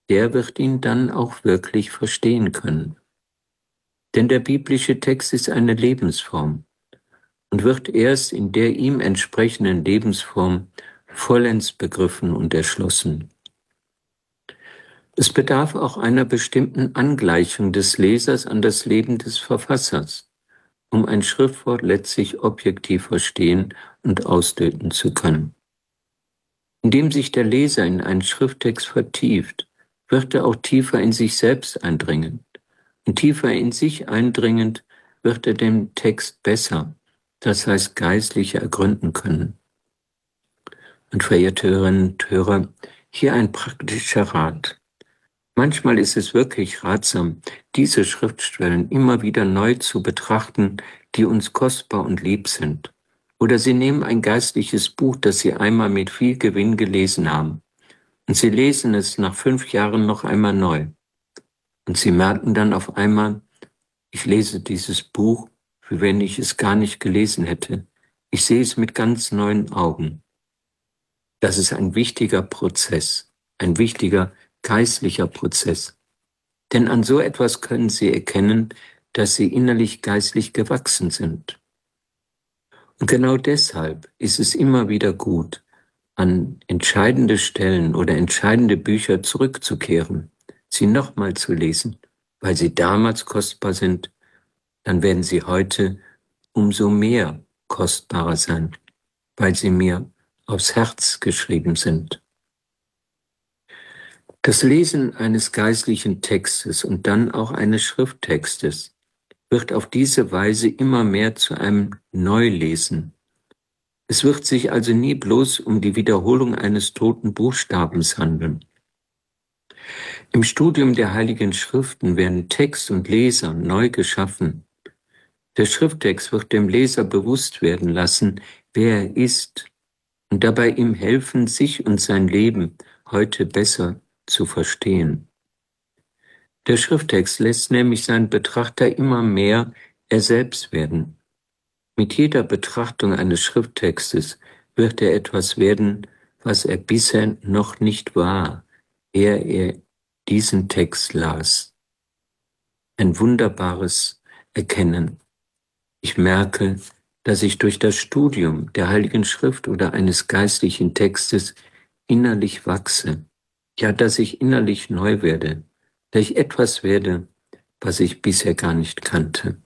der wird ihn dann auch wirklich verstehen können. Denn der biblische Text ist eine Lebensform und wird erst in der ihm entsprechenden Lebensform vollends begriffen und erschlossen. Es bedarf auch einer bestimmten Angleichung des Lesers an das Leben des Verfassers, um ein Schriftwort letztlich objektiv verstehen und ausdeuten zu können. Indem sich der Leser in einen Schrifttext vertieft, wird er auch tiefer in sich selbst eindringen. Und tiefer in sich eindringend wird er den Text besser, das heißt geistlich ergründen können. Und verehrte Hörerinnen und Hörer, hier ein praktischer Rat. Manchmal ist es wirklich ratsam, diese Schriftstellen immer wieder neu zu betrachten, die uns kostbar und lieb sind. Oder Sie nehmen ein geistliches Buch, das Sie einmal mit viel Gewinn gelesen haben, und Sie lesen es nach 5 Jahren noch einmal neu. Und Sie merken dann auf einmal, ich lese dieses Buch, wie wenn ich es gar nicht gelesen hätte. Ich sehe es mit ganz neuen Augen. Das ist ein wichtiger Prozess, ein wichtiger geistlicher Prozess. Denn an so etwas können Sie erkennen, dass Sie innerlich geistlich gewachsen sind. Und genau deshalb ist es immer wieder gut, an entscheidende Stellen oder entscheidende Bücher zurückzukehren, sie nochmal zu lesen, weil sie damals kostbar sind, dann werden sie heute umso mehr kostbarer sein, weil sie mir aufs Herz geschrieben sind. Das Lesen eines geistlichen Textes und dann auch eines Schrifttextes wird auf diese Weise immer mehr zu einem Neulesen. Es wird sich also nie bloß um die Wiederholung eines toten Buchstabens handeln. Im Studium der Heiligen Schriften werden Text und Leser neu geschaffen. Der Schrifttext wird dem Leser bewusst werden lassen, wer er ist, und dabei ihm helfen, sich und sein Leben heute besser zu verstehen. Der Schrifttext lässt nämlich seinen Betrachter immer mehr er selbst werden. Mit jeder Betrachtung eines Schrifttextes wird er etwas werden, was er bisher noch nicht war, ehe er diesen Text las. Ein wunderbares Erkennen. Ich merke, dass ich durch das Studium der Heiligen Schrift oder eines geistlichen Textes innerlich wachse, ja, dass ich innerlich neu werde, dass ich etwas werde, was ich bisher gar nicht kannte.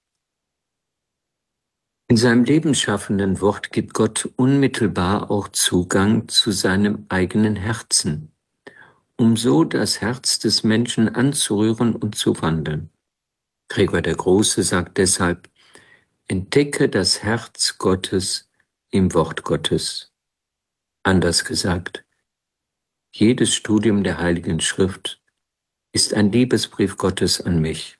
In seinem lebensschaffenden Wort gibt Gott unmittelbar auch Zugang zu seinem eigenen Herzen, um so das Herz des Menschen anzurühren und zu wandeln. Gregor der Große sagt deshalb, entdecke das Herz Gottes im Wort Gottes. Anders gesagt, jedes Studium der Heiligen Schrift ist ein Liebesbrief Gottes an mich.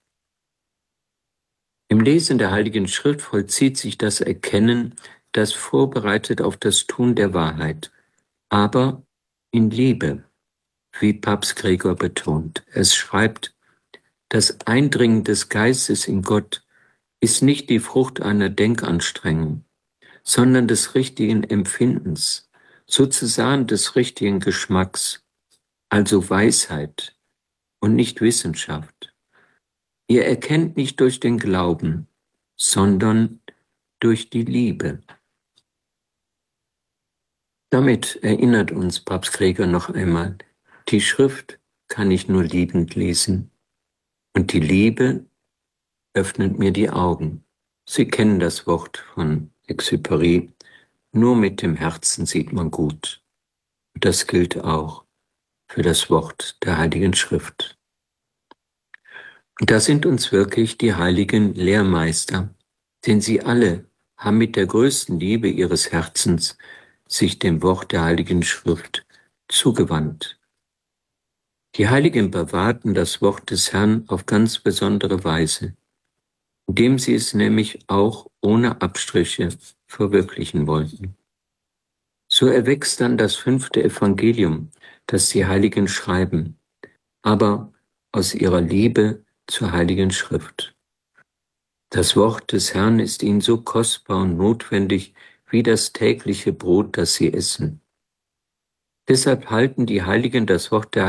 Im Lesen der Heiligen Schrift vollzieht sich das Erkennen, das vorbereitet auf das Tun der Wahrheit, aber in Liebe, wie Papst Gregor betont. Es schreibt, das Eindringen des Geistes in Gott ist nicht die Frucht einer Denkanstrengung, sondern des richtigen Empfindens, sozusagen des richtigen Geschmacks, also Weisheit und nicht Wissenschaft. Ihr erkennt nicht durch den Glauben, sondern durch die Liebe. Damit erinnert uns Papst Gregor noch einmal, die Schrift kann ich nur liebend lesen und die Liebe öffnet mir die Augen. Sie kennen das Wort von Exupéry, nur mit dem Herzen sieht man gut. Und das gilt auch für das Wort der Heiligen Schrift. Und da sind uns wirklich die heiligen Lehrmeister, denn sie alle haben mit der größten Liebe ihres Herzens sich dem Wort der Heiligen Schrift zugewandt. Die Heiligen bewahrten das Wort des Herrn auf ganz besondere Weise, indem sie es nämlich auch ohne Abstriche verwirklichen wollten. So erwächst dann das 5. Evangelium, das die Heiligen schreiben, aber aus ihrer Liebe zur Heiligen Schrift. Das Wort des Herrn ist ihnen so kostbar und notwendig wie das tägliche Brot, das sie essen. Deshalb halten die Heiligen das Wort der